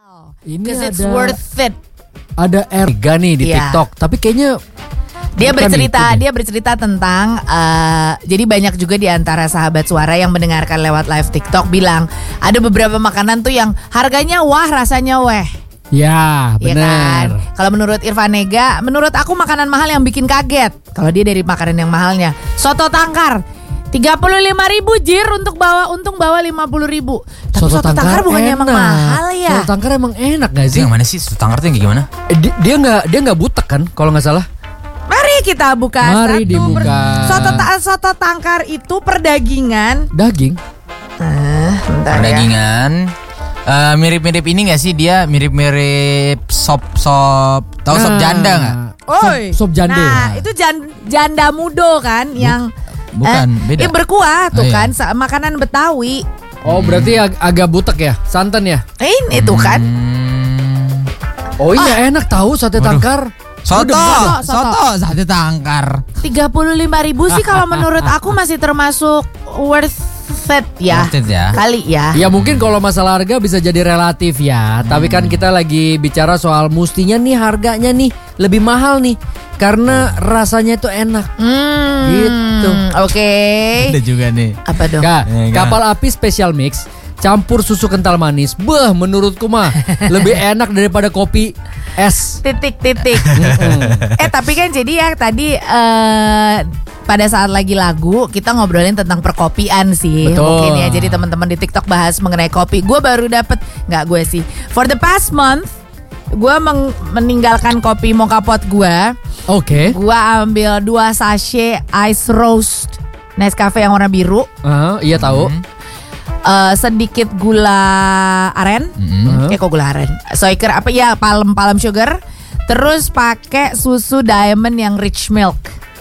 Ini Because it's ada- worth it. Ada Erga nih di Iya. TikTok, tapi kayaknya Dia bukan bercerita, itu deh. dia bercerita tentang jadi banyak juga di antara sahabat suara yang mendengarkan lewat live TikTok bilang ada beberapa makanan tuh yang harganya wah, rasanya weh. Ya, Iya kan? benar. Kalau menurut Irfanega, menurut aku makanan mahal yang bikin kaget. Kalau dia dari makanan yang mahalnya, soto tangkar 35.000 jir untuk bawa, untung bawa 50.000. Tapi soto tangkar bukannya emang enak. mahal ya? Soto tangkar emang enak gak Itu sih? yang mana sih? Soto tangkar tuh yang kayak gimana? Dia nggak butek kan kalau nggak salah. Mari kita buka Mari satu. dibuka. Soto tangkar itu perdagingan. Daging. Bentar ya. Perdagingan. Mirip-mirip ini gak sih dia? Mirip-mirip sop. Tahu sop janda gak? Oi. Sop jande. Nah, itu janda mudo kan yang bukan, beda. yang berkuah tuh Oh, iya. kan makanan Betawi. Oh, berarti agak butek ya? Santan ya? Ini tuh kan. Oh iya, enak tahu sate tangkar. Soto, Soto. sate tangkar. 35.000 sih kalau menurut aku masih termasuk worth it ya. Worth it ya. Kali ya. Ya mungkin kalau masalah harga bisa jadi relatif ya. Tapi kan kita lagi bicara soal mustinya nih harganya nih lebih mahal nih. Karena rasanya itu enak. Gitu. Oke. Ada juga nih. Apa dong? Kak, Enggak. kapal api special mix campur susu kental manis. Beh, menurutku mah lebih enak daripada kopi es. Titik. Tapi kan jadi ya tadi pada saat lagi lagu kita ngobrolin tentang perkopian sih. Betul. Mungkin ya jadi teman-teman di TikTok bahas mengenai kopi. Gue baru dapet, nggak gue sih. For the past month gue meninggalkan kopi mocha pot gue. Oke. Gue ambil 2 sachet ice roast Nescafe yang warna biru. Iya tahu. Sedikit gula aren. Kok gula aren? Soiker apa ya? Palm sugar. Terus pakai susu diamond yang rich milk.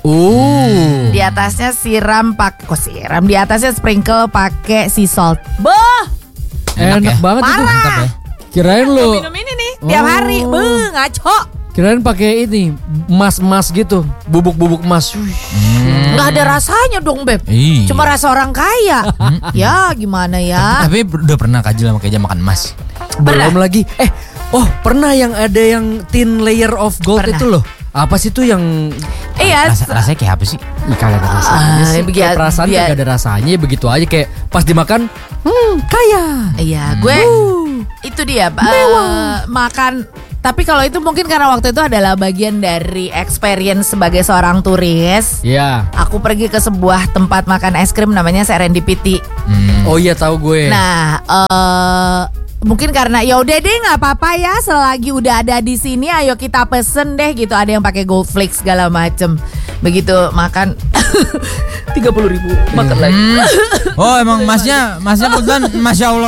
Di atasnya siram siram. Di atasnya sprinkle pakai sea salt. Boh, Enak ya? banget itu. Mantap ya. Kirain lu minum ini nih tiap hari. Ngaco. Kirain pakai ini emas gitu, bubuk-bubuk emas. Nggak ada rasanya dong, Beb. Iya. Cuma rasa orang kaya. Ya gimana ya? Tapi udah pernah Kajil sama Keja makan emas? Belum lagi. Pernah yang ada yang thin layer of gold Pernah. itu loh. Apa sih tuh yang Iya. Rasanya kayak apa sih? kagak ada rasanya sih. Kayak perasaan kagak ada rasanya, begitu aja kayak pas dimakan, kaya. Iya, gue itu dia makan. Tapi kalau itu mungkin karena waktu itu adalah bagian dari experience sebagai seorang turis. Iya. Aku pergi ke sebuah tempat makan es krim namanya Serendipity. Oh iya tahu gue. Nah, mungkin karena ya udah deh nggak apa-apa ya selagi udah ada di sini ayo kita pesen deh gitu. Ada yang pakai gold flakes segala macem. Begitu makan 30.000 makan lagi. Oh emang masnya kebetulan Masya Allah